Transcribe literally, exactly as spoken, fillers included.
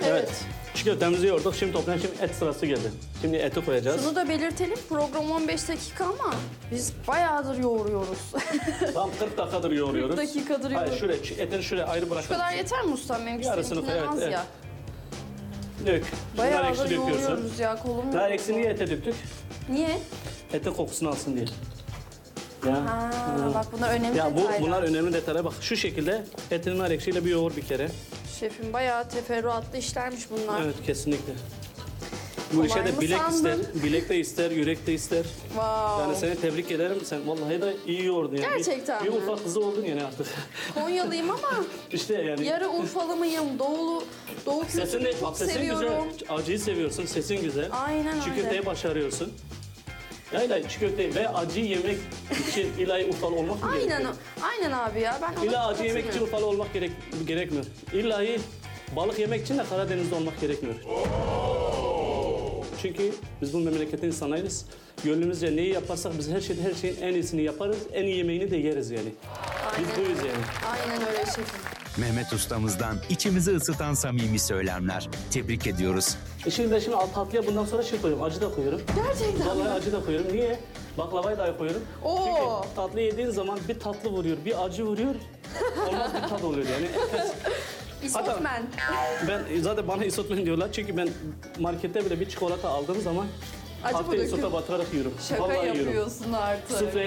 Evet. Çiğ köftemizi yoğurduk. Şimdi toplayan şimdi et sırası geldi. Şimdi eti koyacağız. Şunu da belirtelim. Program on beş dakika ama biz bayağıdır yoğuruyoruz. Tam kırk dakikadır yoğuruyoruz. kırk dakikadır Hayır yoğuruyoruz. şuraya, etini şuraya ayrı Bu bırakalım. kadar yeter mi ustam? Benimki Yarısını seninkinden koy, az evet, ya. Dök. Şunlar eksi Bayağıdır döküyorsun. yoğuruyoruz ya. Kolum Daha yok. eksi niye ete döktük? Niye? Etin kokusunu alsın diye. Ya. Ha, bak bunlar önemli Ya bu detaylar. bunlar önemli detaylar. Bak şu şekilde etinin nar ekşiyle bir yoğur bir kere. Şefim bayağı teferruatlı işlermiş bunlar. Evet kesinlikle. Bu Kolay işe de mı bilek sandın? ister, bilek de ister, yürek de ister. Wow. Yani seni tebrik ederim. Sen vallahi da iyi yoğurdun yani. Gerçekten bir, mi? bir ufak kızı oldun yani artık. Konyalıyım ama İşte yani. yarı Urfalı mıyım? Doğulu, Doğu Sesin kültürünü de, çok bak sesin seviyorum. güzel, acıyı seviyorsun, sesin güzel. Aynen Çiğ öyle. köfteyi başarıyorsun. Ya ilahi çiğ köfte ve acı yemek için ilahi Urfalı olmak mı Aynen, gerekiyor? aynen abi ya. Ben ona İlla acı yemek için katılıyorum. Urfalı olmak gerek, gerekmiyor. İllahi balık yemek için de Karadeniz'de olmak gerekmiyor. Çünkü biz bu memleketin insanlarıyız. Gönlümüzce neyi yaparsak biz her şeyin her şeyin en iyisini yaparız. En iyi yemeğini de yeriz yani. Biz Aynen buyuz öyle. yani. Aynen öyle şefim. Mehmet ustamızdan içimizi ısıtan samimi söylemler. Tebrik ediyoruz. E şimdi ben şimdi alt tatlıya bundan sonra şey koyuyorum. Acı da koyuyorum. Gerçekten Vallahi mi? acı da koyuyorum. Niye? Baklavayı da koyuyorum. Oo. Çünkü tatlı yediğin zaman bir tatlı vuruyor, bir acı vuruyor. Olmaz bir tat oluyor yani. İsotmen. Ben zaten bana isotmen diyorlar çünkü ben markette bile bir çikolata aldığım zaman Acı mı hafiften döküyor? isota batırarak yiyorum. Şaka Vallahi yiyorum. yapıyorsun artık. Sufleye